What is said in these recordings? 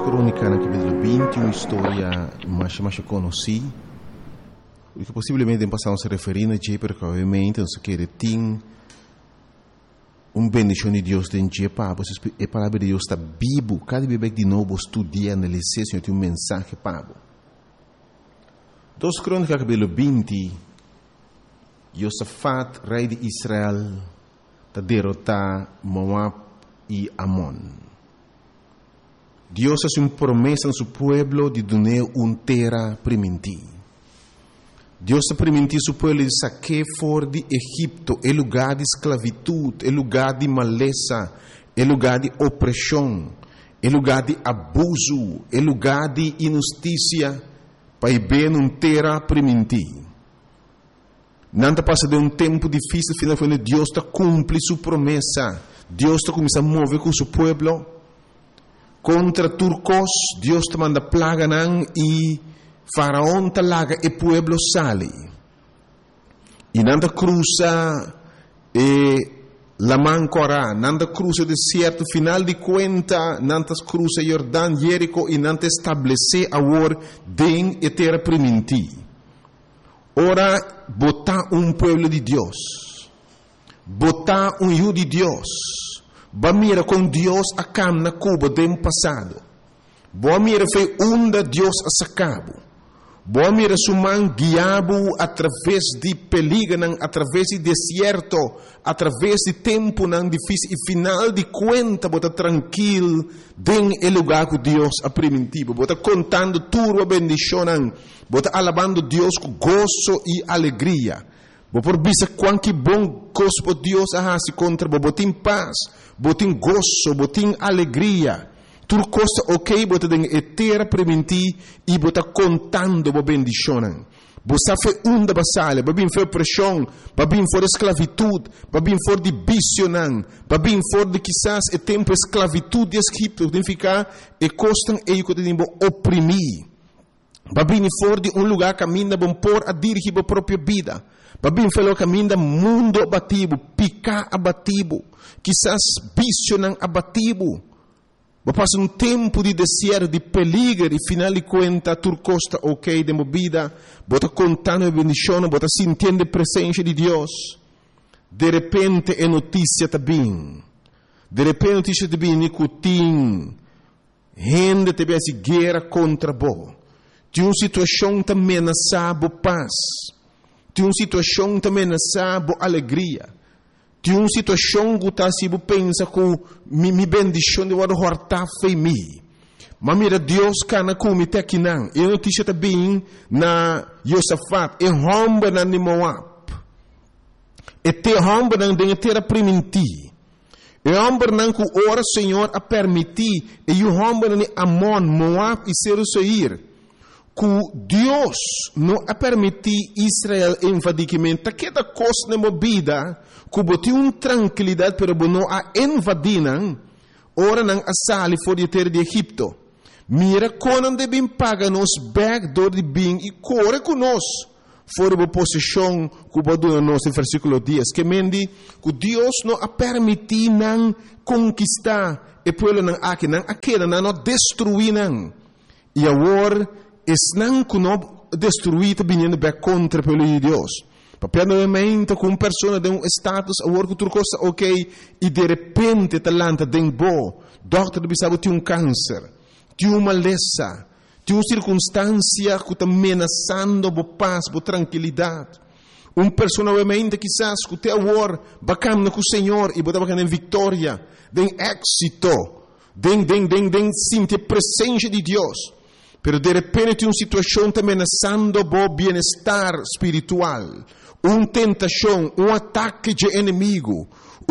crônica na capítulo 20, uma história mais conhecida, que possivelmente passamos a referir a Jé, porque obviamente nós queremos ter bendição de Deus dentro de Jé, a palavra de Deus está vivo, cada vez de novo estudia, analisar, Senhor, tem mensagem para Dos crônica capítulo 20, Josafat, rei de Israel, está derrotar Moab e Amon. Deus hace uma promessa a seu povo de dar uma terra primitiva. Deus permitiu seu povo de sacar fora de Egipto, o lugar de esclavitud, o lugar de maleza, o lugar de opressão, o lugar de abuso, o lugar de injustiça, para ver uma terra primitiva. Não passa de um tempo difícil, finalmente Deus está cumpre sua promessa. Deus está começando a mover com seu povo. Contra turcos, Deus te manda plaga e faraón te laga e pueblo sale. E nanda cruza la mancora, nanda cruza o deserto, final de conta, nanda cruza Jordão, Jerico e nanda estabelece agora den e terra primitiva. Ora, botar pueblo de Deus, botar hijo de Deus. Ba mira com Deus a cam na Cuba do passado. Boa mira foi onda Deus a sacabo. Boa mira suman guiabo através de peligro, através de deserto, através de tempo não difícil e final de conta bota tranquilo den el lugar que Deus a primitivo. Bota contando tudo a bendição, bota alabando Deus com gozo e alegria. Por vista quanto bom gosto Deus se contra botin paz, botin gozo, botin alegria. Tudo costa ok, bota den etera prementi e bota contando bo bendição. Bosa fe unda basale, babin fe opressão, babin for esclavitud, babin for de bicionan, babin for de quizás e tempo esclavitud de Egipto, significa e costan e que tem bo oprimir. Babin for de lugar caminha bom por a dirigir a própria vida. Babin falou caminho mundo abatido, picar abatido, quizás bicionan abatido. Passa tempo de deserto, de peligro, e final de conta, turcosta ok de vida, bota contando a bendição, bota sentindo a presença de Deus. De repente é notícia também. De repente notícia também, nicotim, gente te vê guerra contra bo. Tem uma situação que ameaça a paz. Tem uma situação que ameaça a alegria. Tem uma situação que você pensa que me bendição de horta foi me. Mas mira, Deus cana como te aqui não. E a notícia também na Josafat, e romba na Moab. E te romba na terra primitiva. E romba na que ora Senhor a permitir, e o romba na Amon, Moab e Seir. Que Deus não a permitir Israel invadimento, que da coisa na vida, que botou uma tranquilidade, pero não a invadiram, ora não a sali fora de terra de Egipto. Mira, quando devem pagar nos backdoor de bem e corre conosco, fora da posição que botou no nosso versículo 10, que mendi que Deus não a permitir não conquistar, e pelo não aqui não aquela não destruir não. E agora não que não destruído vindo bem contra pelo de Deus. Papel novamente com uma pessoa de um status, agora que tu costa ok, e de repente talanta den bo, doctor de bisabo tem câncer, tem uma maleza, tem uma circunstância que está ameaçando a paz, a tranquilidade. Uma pessoa novamente quizás que te agora bacana com o Senhor e botar bacana em vitória, den êxito, den sentir a presença de Deus. Pero de repente tem uma situação que está ameaçando o bem-estar espiritual. Uma tentação, ataque de inimigo,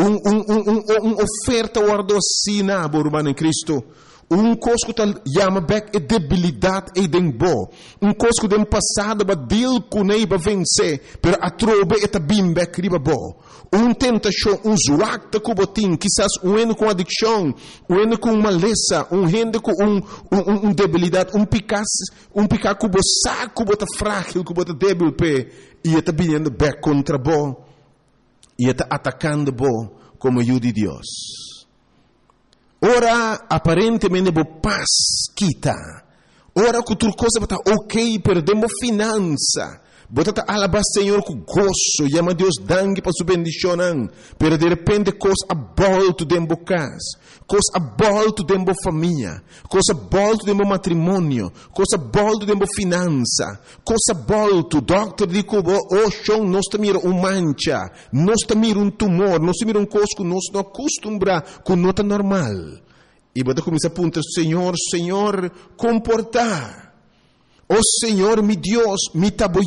uma oferta guardocina, irmão em Cristo. Coisa que chama back debilidade e dembo. Coisa que no passado ba deal com ele ba vencer, pero a trobe eta bim back riba bo. Tentação, zuacta com botim, quizás com adicção, com maleza, gente com debilidade, picar com bo saco, bota frágil, com bota débil pe, e eta vindo back contra bo, e eta atacando bo como ajuda de Deus. Ora aparentemente bo paz kita. Ora que outra coisa está ok, perdemos finança. Bota alabar Senhor com gozo, chama Deus dangue para sua bendição, pero de repente coisa abolto dentro casa, coisa abolto dentro família, coisa abolto dentro matrimônio, coisa abolto dentro finança, coisa abolto, doctor dico, oh chão, nós mira mancha, nós mira tumor, nós mira coisa que nós não acostumbra com nota normal. E bota começa a apontar, Senhor, comportar. Oh Senhor, mi Deus, mi tabo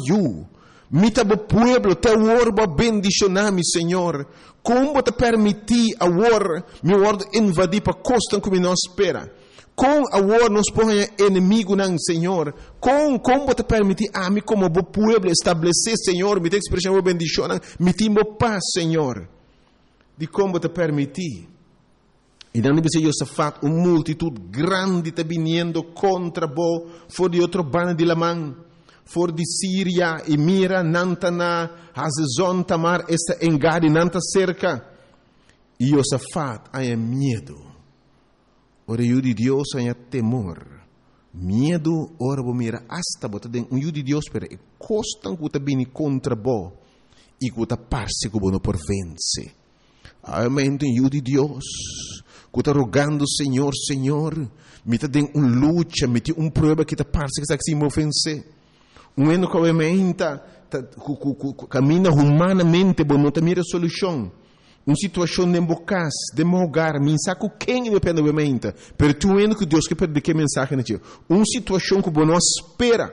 pueblo, te orba bendicionar-me, Senhor. Como te permitir agora, mi word invadir para costa como não espera. Com agora nos põe inimigo não, Senhor. Como te permitir a mim como pueblo estabelecer, Senhor, me te expressão bendição, me timbo paz, Senhor. De como te permitir. E não deve ser Josafat, uma multitud grande está vindo contra bo, for de outro bando de Lamã, for de Síria, e mira, Nantana, Hazezon, Tamar, esta engade, Nanta cerca. E Josafat, há medo. Ora, o de Deus, há temor. Medo, ora, bo mira, hasta, bota den, o de Deus, pero, e costan que está vindo contra bo, e que está parse que bo não por vence. Amém, o de Deus. Que está rogando, Senhor, me está dando uma luta, me tem uma prova que está parece que está se ofense. Um ano que obviamente caminha humanamente, mas não está mira solução. Uma situação de embocas, de mogar, me saco quem depende obviamente. Pero tu ano que Deus quer perder que mensagem na tia. Uma situação que não espera.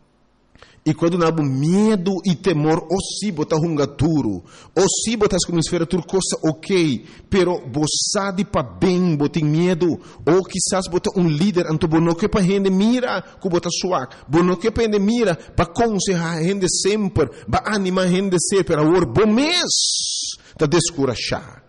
E quando não há medo e temor, ou se botar duro, ou se botar como esfera tudo coisa ok, pero você de para bem, botar medo, ou quizás botar líder, então não que para gente mira, que botar suave, não que para gente mira, para aconselhar a gente sempre, para animar a gente sempre, pero agora bom mês, está descurachar.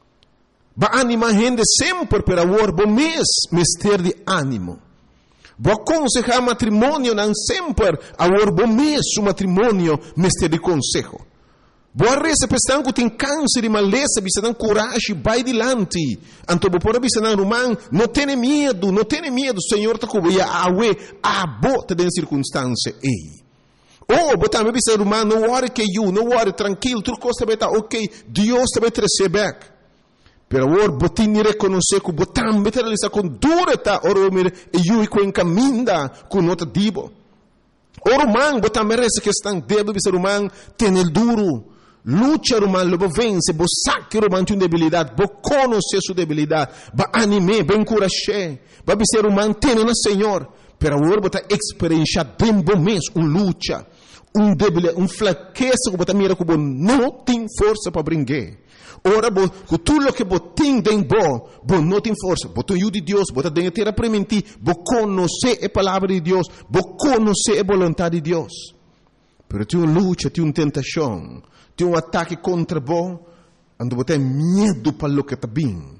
Para animar a gente sempre, pero agora bom mês, ter de ânimo. Vou aconselhar matrimônio não sempre, agora bom mês o matrimônio mestre de conselho. Boa reza pensando que tem câncer e maleza, bisa não coragem, vai adiante. Então vou por bisa não romano, não tenha medo, Senhor está cobrindo a awe, a bota de circunstância, ei. Oh, botar me bisa romano, não worry que you, não worry, tranquilo, tudo coisa vai estar ok, Deus vai trazer back. Pero agora, botin reconhecer que botam meter ali com dura tá, ora mir e eu com encaminda com nota dibo. Ora man, botam merece que estão debo ser humano, tem el duro. Lucha romano, lobo vence, bo saque romano tem debilidade, bo conhecer sua debilidade, ba anime, ben encorajar, ba ser humano tem na Senhor. Pero agora botar experiência bem bom mês, lucha, debilidade, fraqueza que botar mira que bo não tem força para brincar. Ora, com tudo o que botem tem bom não tem força. Botem o de Deus, botem dentro terra para mentir, bo conhecer a palavra de Deus, bo conhecer a vontade de Deus. Pero tem uma luta, tem uma tentação, tem um ataque contra bo, ando botem medo para o que está bem.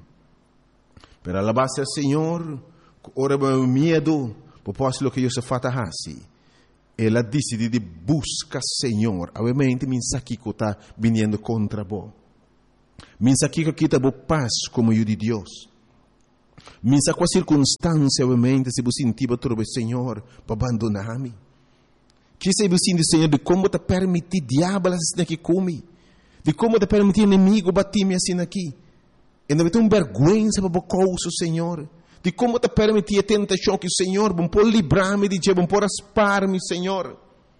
Pero alabar-se ao Senhor, ora o medo, bo posso o que Deus faz assim. Ela decide de buscar Senhor, obviamente me aqui que está vindo contra bo. Minsa aqui que está boa paz como o de Deus. Minsa com a circunstância, obviamente, se você sentir o Senhor para abandonar-me. Que se você sentir, Senhor, de como te permitir diabo assim aqui comigo. De como te permitir inimigo bater-me assim aqui. E não vai ter uma vergonha para o Senhor. De como te permitir a tentação que o Senhor, bom por livrar-me de Deus, bom por aspar-me, Senhor.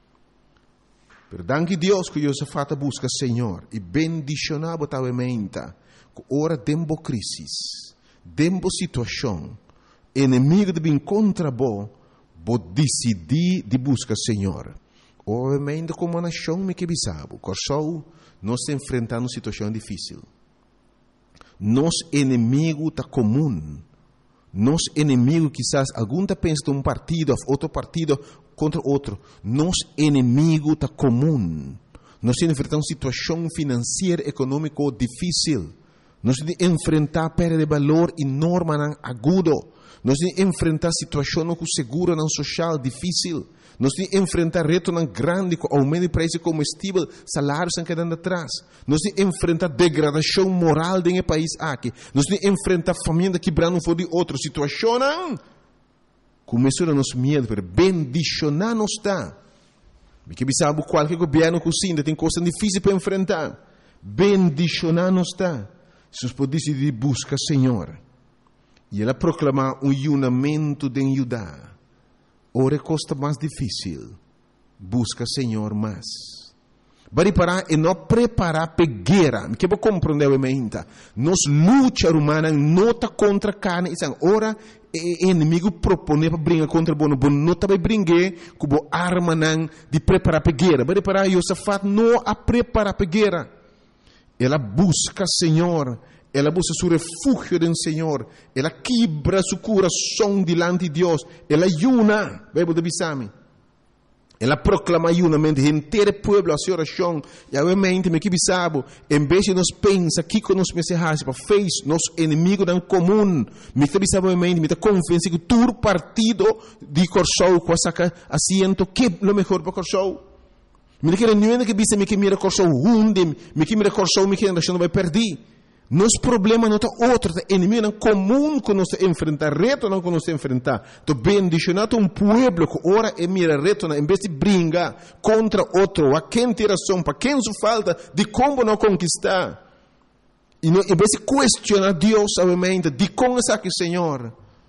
Danke Deus que Josafat busca Senhor e bendicionar botavamente que ora dembo crisis, dembo situação, inimigo de vir contra bo decidir de buscar Senhor. Obviamente como nação me que bisabo, corsou nós enfrentando uma situação difícil. Nos inimigo tá comum. Nos inimigo quizás algum tá pensa de partido, outro partido contra outro. Nos inimigo está comum. Nós enfrentamos uma situação financeira, econômica difícil. Nós temos de enfrentar perda de valor enorme agudo. Nós temos de enfrentar situações com seguro social difícil. Nós temos de enfrentar reto grande com aumento de preço de combustível, salários estão quedando atrás. Nós temos de enfrentar degradação moral do país aqui. Nós temos de enfrentar família quebrando um de outra situação. Começou a nos medo, pero bendicionar nos está. Porque sabe qualquer governo cozinha tem coisas difíceis para enfrentar. Bendicionar nos está. Se nós podemos decidir buscar Senhor. E ela proclamar unamento de Judá. Ora costa mais difícil. Busca Senhor mais. Bari parar e não preparar para guerra. Me quero compreender a mente. Nos luta humana não está contra carne. Ora o inimigo propõe para brincar contra o bom. Não está para brincar com a arma de preparar para guerra. Bari parar Josafat não a preparar para guerra. Ela busca Senhor. Ela busca seu refúgio do Senhor. Ela quebra seu coração diante de Deus. Ela ayuna. Bíblia de Bisami. Ela proclama ayunamento inteiro povo a sua oração. E obviamente, me que sabe, em vez de nós pensar que nós pensamos para fez nosso inimigo em comum, me que sabe obviamente, me convence que todo partido de Corsou com essa assento que é o melhor para Corsou. Me que não é que bisa me que mira Corsou hunde, me que mira Corsou me que não vai perder. Nosso problema não é outro, é inimigo comum que nós enfrentar, reto não que nós enfrentar. Então, bendicionado um povo que ora e mira reto, em vez de brigar contra outro, a quem tem razão, para quem se falta, de como não conquistar. E não, em vez de questionar Deus, obviamente, de como é que Senhor,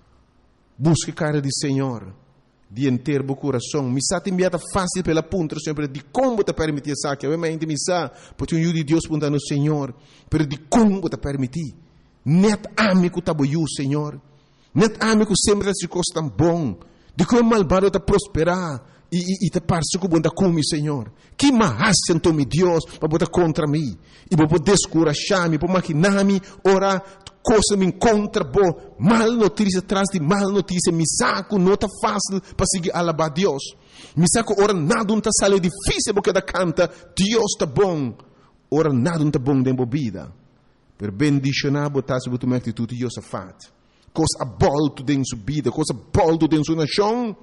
busque cara de Senhor, de inteiro o coração. Me está enviada fácil pela ponta, sempre de como te permitir isso aqui. Obviamente, me está, porque o de Deus pergunta no Senhor, mas de como te permitir. Net amigo tá boiu, Senhor. Net amigo sempre se costa bom. De como malvado te prosperar e te parece que bunda come, Senhor. Que mais então me Deus para botar contra mim e para poder descorajar-me, para maquinar-me, orar. Coisa me encontra boa, mal notícia atrás de mal notícia, me saco, não está fácil para seguir alabar Deus. Me saco, ora nada não está sale difícil porque da canta, Deus está bom. Ora nada não está bom dentro da vida. Per bendicionar, botar sobre tua atitude, Deus faz. Coisa bolto dentro da sua vida, coisa bolto dentro da sua nação.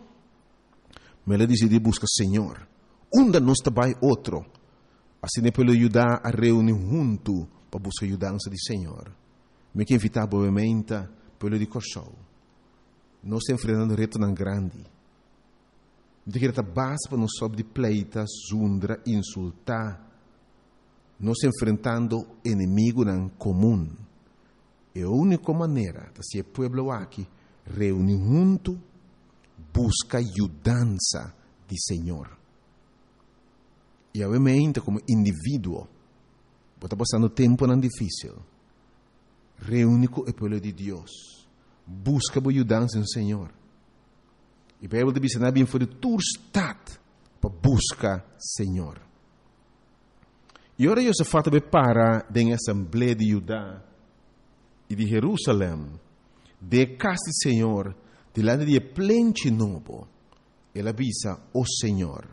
Mas ela decide buscar Senhor. Onde nós trabalha outro. Assim é para ajudar a reunir junto para buscar a ajudança do Senhor. Me que invitar obviamente pelo de Corsou. Nós estamos enfrentando reto tão grande. Me que base para nós sobre de pleita, zundra, insultar. Nós estamos enfrentando inimigo em comum. E a única maneira de ser povo aqui reunir junto, busca ajudança do Senhor. E obviamente como indivíduo, está passando tempo não difícil. Reúne com o povo de Deus. Busca a ajudança no Senhor. E a Bíblia diz que não é para tu estar para buscar Senhor. E agora eu se fata para da Assembleia de Judá e de Jerusalém, de casa do Senhor, delante de plente novo, ela avisa o Senhor.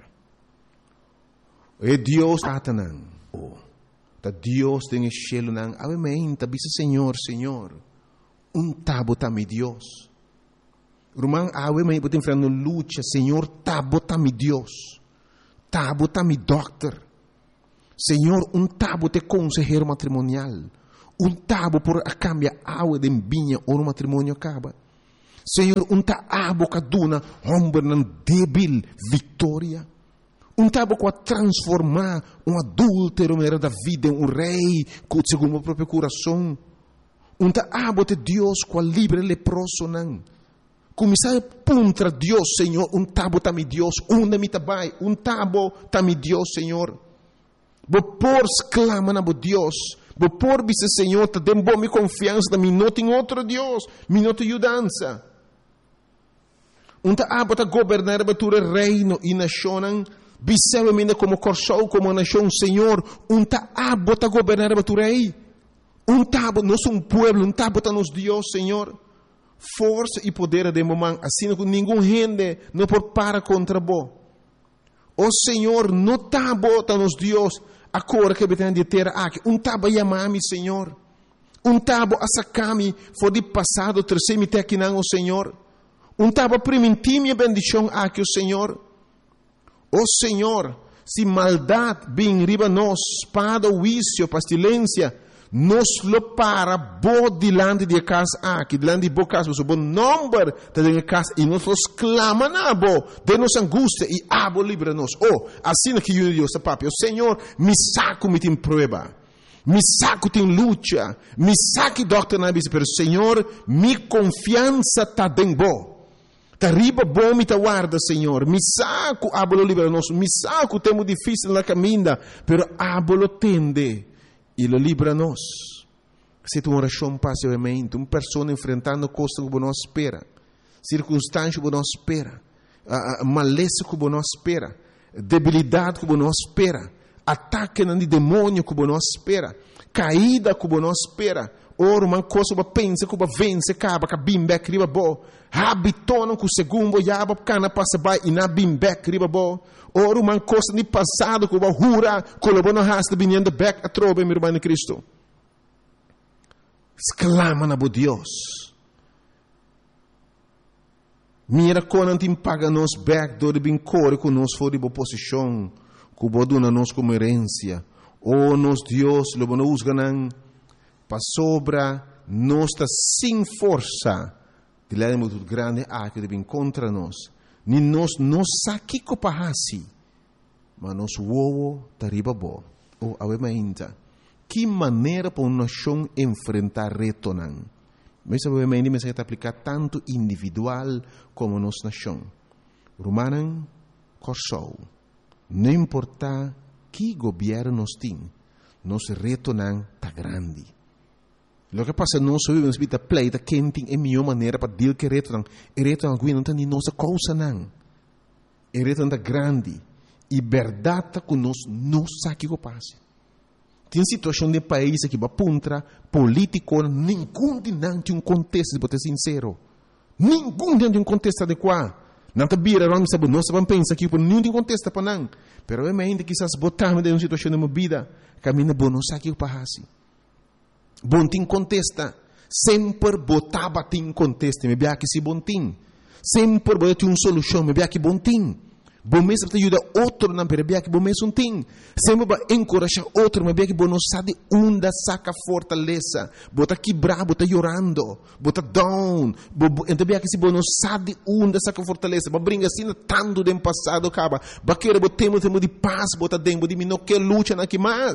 E Deus Satanás. Ta Deus tem o cielo nang obviamente bisa Senhor tabo tá mi Deus rumang obviamente botem frente luta Senhor tabo tá mi Deus tabo tá mi doctor Senhor tabo te consejero matrimonial tabo por a cambia água de vinha ou no matrimônio acaba Senhor abo kaduna homem nan débil vitória tabo a transformar adúltero da vida em rei segundo o próprio coração. Abo de Deus com livre leproso não. Começar contra Deus, Senhor. Tabo tá mi Deus. Onde me tabai? Tabo tá mi Deus, Senhor. Por clama na Deus. Por vice Senhor, te dem boa confiança. Me não tem outro Deus. Me não tem ajudança. Abo tá governar a tua reino e nação. Bisavamente como Corsou, como nação, Senhor, abo está governar a tu rei. Tabo, nós somos povo, tabo está nos Deus, Senhor. Força e poder de momento, assim que nenhum gente não pode parar contra vós. O Senhor, não tabo está nos Deus, agora que tem de ter aqui. Tabo chamar-me, Senhor. Tabo a sacami for de passado, terceiro te aqui não, o Senhor. Tabo a permitir minha bendição aqui, o Senhor. O Senhor, se maldade bem riba nós, espada, vício, pestilência, nos lo para bo dilante de casa aqui, dilante de bo casa, o bom número de casa, e nós clama na bo, de nossa angústia, e abo livra nos. Oh, assim que eu Deus, papi, o Senhor, me saco me tem prova, me saco tem luta, me saque doctor na bisa, pero Senhor, mi confiança tá bem bo. Tá riba bom me tá guarda, Senhor. Me saco, abolo libera nós. Me saco, temo difícil na caminha, pero abolo tende e lo libera nós. Se tu oração passivamente, pessoa enfrentando coisas que não espera, circunstâncias que não espera, maleza que não espera, debilidade que não espera, ataque de demônio que não espera, caída que não espera. Ora, uma coisa que pensa, que vence, acaba, que bimbek riba bo. Habitono que o segundo, yaba, cana passa by, e na bimbek riba bo. Ora, uma coisa de passado, que hura, que o bono hasta, vinhando back a trobe, meu irmão de Cristo. Exclama na bo Deus. Mira quando te paga nos back, do de bincore, que nos for de boa posição, que o boduna nos como herência. Oh, nos Deus, lo bono usganan, para sobra, nós está sem força, de lá muito grande, que deve contra nós. Nem nós não sabe que pahasi, mas nós uou tá riba bo. Ou awementa, que maneira para uma nação enfrentar reto não? Mas awementa me se aplicar tanto individual como nossa nação. Romanan corsou, não importa que governo nós tem, nosso reto não tá grande. Lo que passa nós vivemos vida pleita quente é melhor maneira para dizer que reto não alguém não tem nossa coisa não. É reto não grande e verdade que nós não sabe o que passa. Tem situação de país que vai puntra político nenhum de não tem contexto de ser sincero. Nenhum de um contexto adequado. Não te bira não sabe nós vamos pensar que não tem contexto para não. Pero é ainda que essas botamos de uma situação de uma vida caminha bom não sabe o que passa. Bom tem contesta, sempre botava tem contesta, me bia que se bom tem, sempre botava uma solução, me bia que bom tem, bom mesmo te ajuda outro não me bia que bom mesmo tem, sempre vai encorajar outro, me bia que bom não sabe onde saca fortaleza, bota quebrar, bota chorando, bota down, então bia que se bom não sabe onde saca fortaleza, vai brincar assim tanto do passado acaba, vai querer botemos de paz, bota dentro de mim não quer luta na que mais.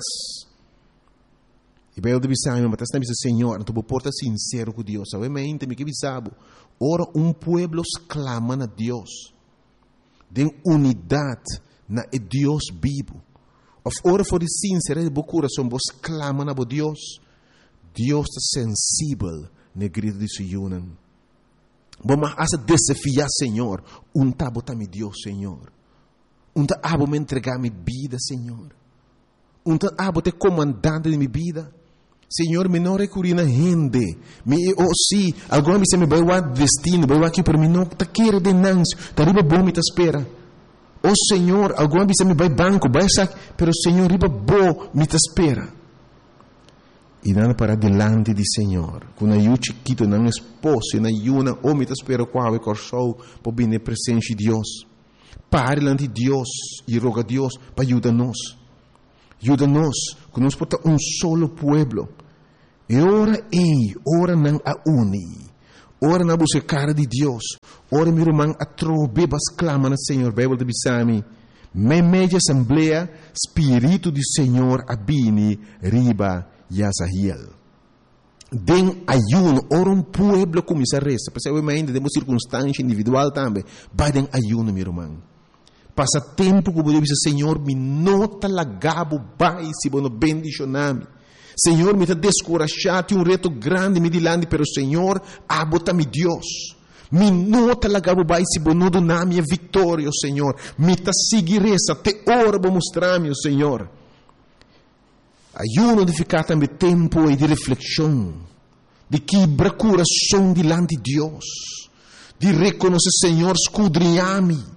E bem, eu deve saber, mas está dizendo, Senhor, tu porta sincero com Deus. Sabe, mas ainda me que sabe. Ora, pueblo clama a Deus. Den unidade na Deus vivo. Ora, for de sincero, de bom coração, vos clama na Deus. Deus está sensível no grito de Sion. Vamos a desafiar, Senhor. Tabo tá mi Deus, Senhor. Tabo me entregar minha vida, Senhor. Tabo te comandante de minha vida. Senhor, me não recurri na gente. Se alguma vez me vai o destino, vai aqui para mim, não está querendo denúncia, está riba bom me espera. Senhor, alguma vez me vai banco, vai sair, pero Senhor, riba bom me espera. E nada para delante de Senhor. Quando eu chiquito, não esposo, não yuna, ou me espera qual é corso, para vir presente de Deus. Pare diante de Deus e roga a Deus para ajudar-nos. Ajuda-nos, que nós porta solo pueblo. E ora não a uni. Ora não busca cara de Deus. Ora meu irmão a trobebas clama no Senhor. Bíblia de Bisami. Media assembleia, Espírito do Senhor abini riba Yazahiel. Den ayuno, ora pueblo começa a resta. Porque eu ainda temos circunstância individual também. Vai den ayuno, meu irmão. Passa tempo que eu digo, Senhor, me nota lagabo, vai, se bono bendicioname. Senhor, me está descorajado, tem reto grande, me dilande, pero Senhor, abota-me Deus. Me nota lagabo, vai, se bono doname a vitória, Senhor. Me está seguir essa, te ora para mostrar-me, Senhor. Ayuno de ficar também tempo e de reflexão, de quebrar coração dilante de Deus, de reconhecer, Senhor, escudrinhar-me.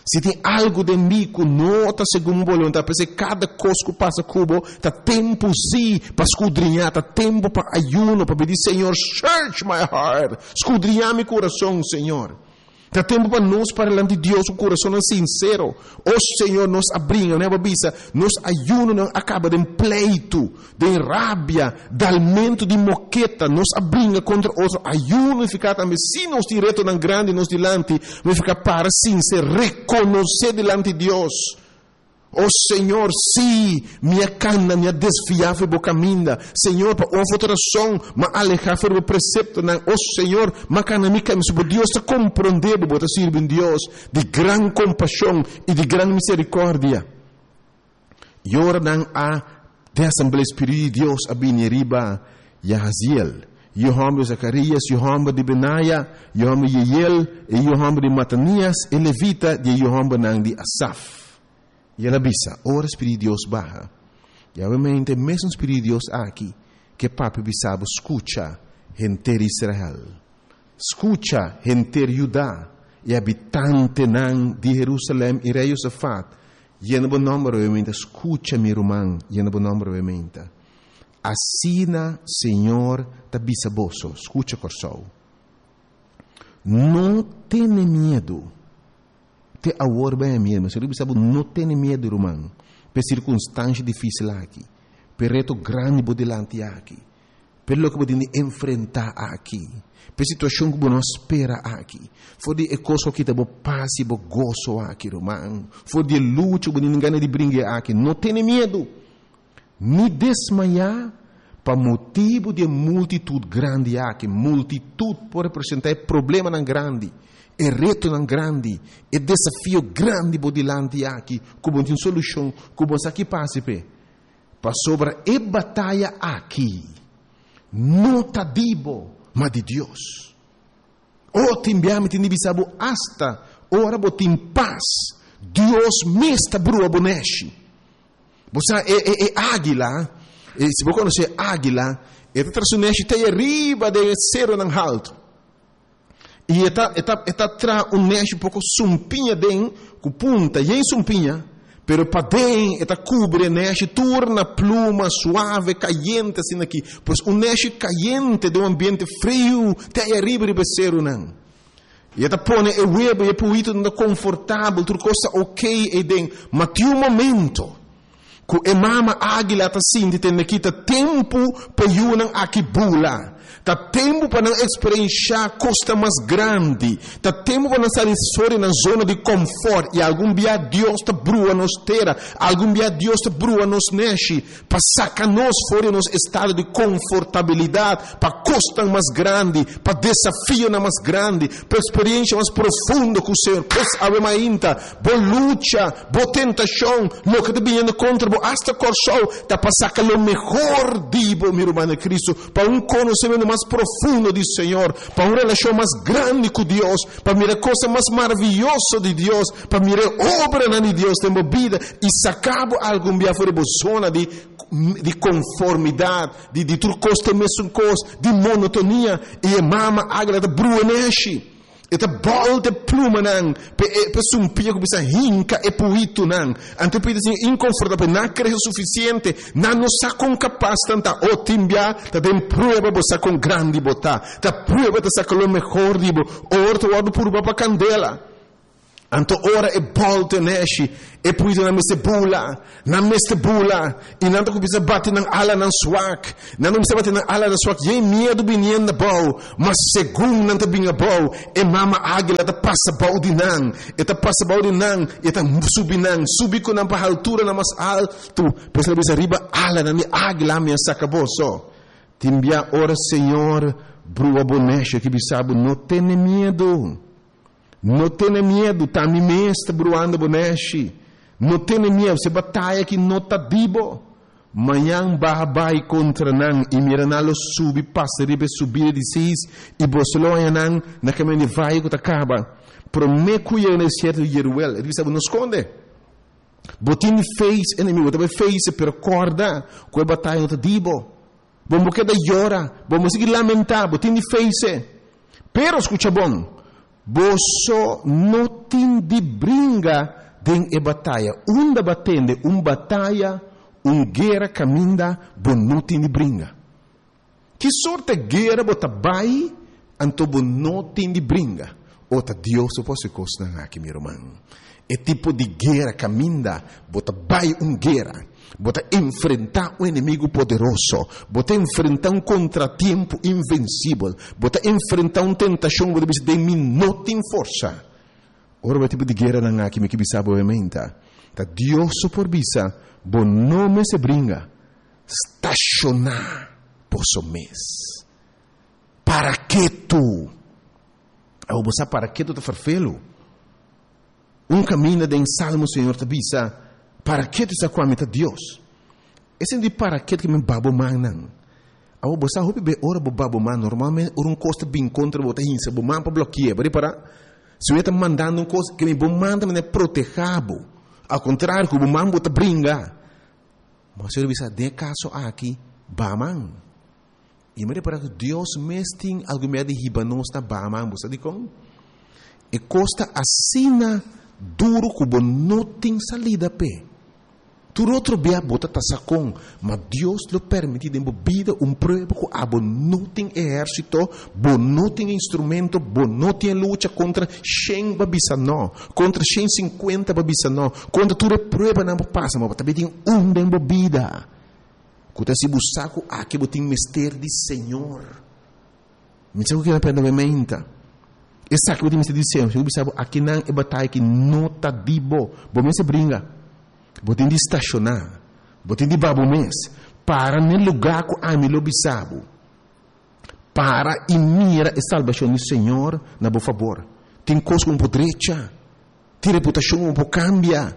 Se tem algo de mim que não está segundo o voluntade, porque cada coisa que passa cubo, está tempo sim para escudrinhar, está tempo para ayuno, para pedir, Senhor, search my heart, escudrinhar meu coração, Senhor. Está tempo para nós, para diante de Deus, o coração é sincero. O Senhor nos abrinha, né, babisa? Nos ayuno não acaba de pleito, de rabia, de aumento de moqueta, nos abrinha contra outro. Ayuno ficar também, se nós direto não grande, nos dilante, vai ficar para sincero, reconhecer delante de Deus. Oh Senhor, sim, minha cana, minha desfiar foi boa caminha. Senhor, para outra razão, mas alejar foi o precepto. Oh Senhor, mas cana minha caminha. Deus está compreendendo, bota servir Deus de gran compaixão e de gran misericórdia. E ora não há de Assembleia Espírita de Deus a bem riba Yahaziel. Yohamba de Zacarias, Yohamba de Benaia, Yohamba de Yeiel, e Yohamba de Matanias, e Levita de Yohamba de Asaf. E ela bisa, ora Espírito de Deus barra. E obviamente, mesmo Espírito de Deus aqui, que papi bisabo, escucha, gente de Israel. Escucha, gente de Judá, e habitante de Jerusalém, e rei Josafat. E no bom nome, obviamente, escucha, meu irmão, e no bom nome, obviamente. Assina, Senhor, da bisaboso, escucha, corsou. Não tenha medo. Te agora bem mesmo, se você sabe, não tem medo, irmão, por circunstância difícil aqui, por reto grande por delante aqui, pelo que você enfrentar aqui, por situação que você espera aqui, for de coisa que você passa e gozo aqui, irmão, for de luta que você não de brincar aqui, não tem medo, nem desmaiar, para motivo de multitude grande aqui, multitude pode representar problema não grande. É reto não grande, é desafio grande por delante aqui, como tem solução, como aqui passa para sobre a batalha aqui, não tá dibo, mas de Deus. O timbiame tem bisabo hasta ora botim paz, Deus me está brua boneshi. Você é águila, se você conhecer águila, é traçoneshi tem arriba de cero não alto. E está tra neche pouco sumpinha den, com punta, e em sumpinha, pero para den, está cubre neche, torna pluma suave, caliente assim aqui, pois neche caliente de ambiente frio, tem arriba de becero não. E está põe o web e puito não confortável, tudo coisa ok e den, mas tem momento que a mama águila está assim, tem aqui tempo para yunang aqui bula. Tá tempo para não experienciar costa mais grande. Tá tempo para não sair fora na zona de conforto. E algum dia Deus está brua nos terra. Algum dia Deus está brua nos neche. Para sacar nós fora nos estado de confortabilidade. Para costa mais grande. Para desafio mais grande. Para experiência mais profunda com o Senhor. Pois a ainda. Boa luta. Boa tentação. Lo que está vindo contra. Hasta corsou. Tá para sacar o melhor dibo, meu irmão de Cristo. Para conhecimento mais profundo do Senhor, para uma relação mais grande com Deus, para mirar coisa mais maravilhosa de Deus, para mirar obra de Deus na minha vida, e sacar algum dia fora de zona de conformidade, de trucoste mesmo coisa, de monotonia, e a mama agrada bruneshi. Eta bol de pluma nang, pe sumpia que bisa hinca e puito nang. Ante pide assim inconfortável, não creio suficiente, não nos sacam capaz tanta otimbia, tá tem prova você com grande botar, tá prova de sacar o melhor dibo, orto ordo por baba candela. Anto ora e bolte neshi, e puito na meste bula, e não tá bisa bate nang ala nang swak, não bisa bate nang ala nang swak, ye medo binien na bau, mas segundo não tá binha bau, e mama águila tá passa bau de nang, e tá passa bau de nang, e tá subi com nang pa altura na mas alto, pois ela bisa riba ala nang águila minha sacaboso. Timbia ora Senhor, brua bonecha que bisabo, não tem medo. Não tenha medo, tá me mestre bruando bonechi. Não tenha medo, você batalha que não tá dibo. Manhã babai contra nan e miranalo subi passa ribe subir de seis e bosloia nan na caminho vai que acaba. Prometo eu nesse certo Jeruel, ele sabe não esconde. Botin face inimigo, também face per corda, que batalha não tá dibo. Vamos que da llora, vamos seguir lamentar, botin face. Pero escucha bom. Boso não tem de brinca den e batalha. Batende, batalha, guerra caminda, bo não tem de brinca. Que sorte guerra bota bai, anto bo não tem de brinca. Ota Deus posso costar aqui, meu irmão. É tipo de guerra caminda, bota bai guerra. Bota enfrentar um inimigo poderoso, bota enfrentar contratempo invencível, bota enfrentar tentação, bota de mim não tem força. Ora, o tipo de guerra não há que me bisa obviamente. Tá Deus por bisa, bom nome se brinca, estacionar posso mês. Para que tu? Eu vou para que tu te farfelo? Caminho de Salmo, Senhor, te bisa. Para que tu está com a meta Deus? Esse é de para que me babo man não. Ao você hope be ora babo man normalmente costa bem contra bota hinsa bo man para bloquear, para se eu está mandando coisa que me bom manda me protegabo. Ao contrário, que o man bota brinca. Mas eu bisa de caso aqui baman. E me para que Deus mesting algo me de hibanos na baman, você diz como? E costa assina duro que não tem salida pe. Tu outro bia bota tasacon, mas Deus lo permite de vida prova que abo não tem exército, bo não tem instrumento, bo não tem luta contra 100 babisa não, contra 150 babisa não, contra tu prova não passa, mas também tem de vida. Kuta si busaku aqui botin mistério de Senhor. Me sabe o que é para a mente? Essa que botin mistério de Senhor, eu sabe aqui não é batalha que não tá dibo, bo me se brinca. Botin de estacionar, botin de babo mês, para no lugar que a mim lo bisabo, para e mira a salvação do Senhor na bo favor. Tem coisa com podrecha, tem reputação um pouco cambia,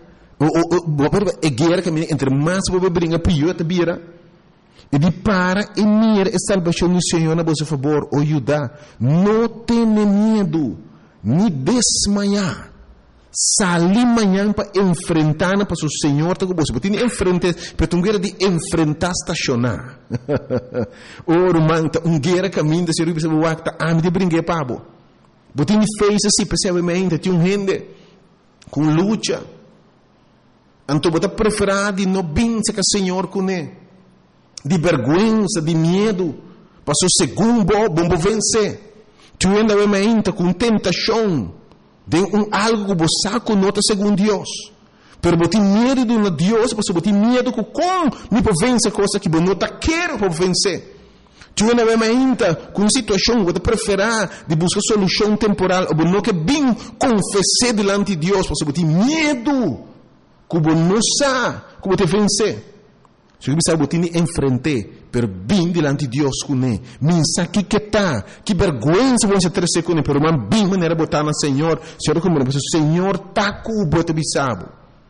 é guerra que entre mais você brinca pior te vira. E de para e mira a salvação do Senhor na bo favor, o Judá, não tenha medo, nem desmaiar. Salir manhã para enfrentar para o Senhor, tá com você. Tem enfrentar, para tu guerra de enfrentar estacionar. Ora, manta, guerra caminho, se eu bisa buacta, me de brinque pabo. Botin fez assim, percebamente, tem gente com luta. Então, bota preferar de não bença que o Senhor com ele. De vergonha, de medo, para o segundo bom vencer. Tu ainda obviamente com tentação. De algo que você conota segundo Deus. Pero você tem medo de um Deus, você tem medo que como me vence coisa que você não quer para vencer. Tu não ainda com situação que você preferir de buscar solução temporal, ou não que bem confessar diante de Deus, você tem medo que você não sabe que você vencer. Se você sabe que você enfrentar, pero bem diante de Deus com ele. Minsa que tá, que vergonha você ter com ele, pero man bem maneira botar na Senhor, Senhor como o Senhor tá com o bote bisabo.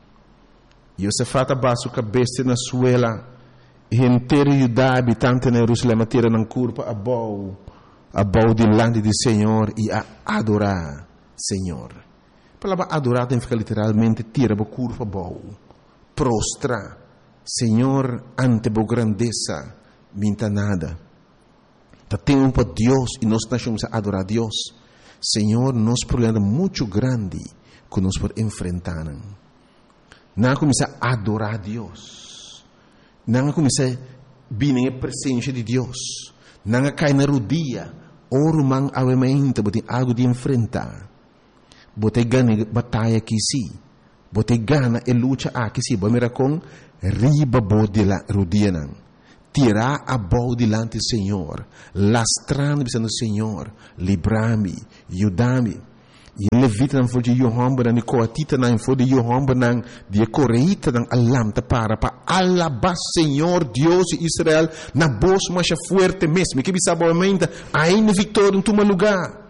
E você fata baixo cabeça na suela, e inteiro Judá habitante na Jerusalém tira na curva a bau diante do Senhor e a adorar Senhor. A palavra adorar tem que ficar literalmente tira a curva a bau, prostra. Senhor, ante a grandeza, minta nada. Tá tempo para Deus e nós estamos a adorar a Deus. Senhor, nosso problema é muito grande que nós podemos enfrentar. Não começar a adorar a Deus. Não começar a vir na presença de Deus. Não cair na rodilha. Oro man avamente, bote algo de enfrentar. Bote ganha batalha aqui sim. Bote gana e luta aqui sim. Bote mira com riba bo de la rodilha. Tirar a bola delante do Senhor, lastrando o Senhor, livrar-me, ajudar-me. E em Levita não foi de Yohamba, não Coatita não foi de Yohamba, não de Coreita não alamta para alabar Senhor Deus de Israel na voz mais forte mesmo. Que bisa boamente, aí na vitória em teu lugar.